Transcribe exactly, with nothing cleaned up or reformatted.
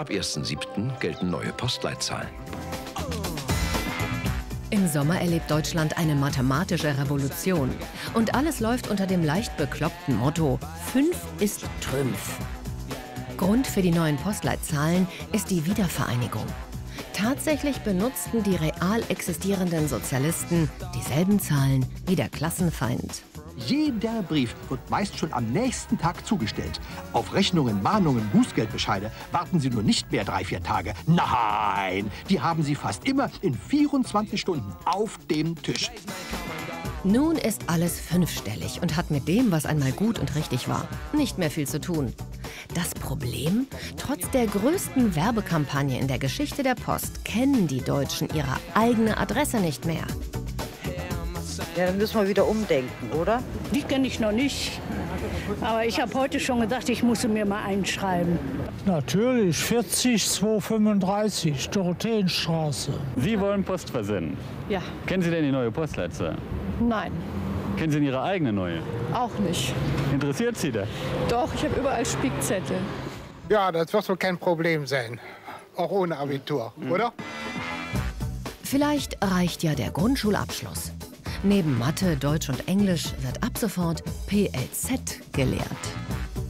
Ab ersten siebten gelten neue Postleitzahlen. Im Sommer erlebt Deutschland eine mathematische Revolution. Und alles läuft unter dem leicht bekloppten Motto: fünf ist Trümpf. Grund für die neuen Postleitzahlen ist die Wiedervereinigung. Tatsächlich benutzten die real existierenden Sozialisten dieselben Zahlen wie der Klassenfeind. Jeder Brief wird meist schon am nächsten Tag zugestellt. Auf Rechnungen, Mahnungen, Bußgeldbescheide warten Sie nur nicht mehr drei, vier Tage. Nein, die haben Sie fast immer in vierundzwanzig Stunden auf dem Tisch. Nun ist alles fünfstellig und hat mit dem, was einmal gut und richtig war, nicht mehr viel zu tun. Das Problem? Trotz der größten Werbekampagne in der Geschichte der Post kennen die Deutschen ihre eigene Adresse nicht mehr. Ja, dann müssen wir wieder umdenken, oder? Die kenne ich noch nicht. Aber ich habe heute schon gedacht, ich muss sie mir mal einschreiben. Natürlich, vierzig zweihundertfünfunddreißig, Dorotheenstraße. Sie wollen Post versenden? Ja. Kennen Sie denn die neue Postleitzahl? Nein, Kennen Sie denn Ihre eigene neue? auch nicht. Interessiert Sie das? Doch, ich habe überall Spickzettel. Ja, das wird wohl kein Problem sein. Auch ohne Abitur, mhm. oder? Vielleicht reicht ja der Grundschulabschluss. Neben Mathe, Deutsch und Englisch wird ab sofort P L Z gelehrt.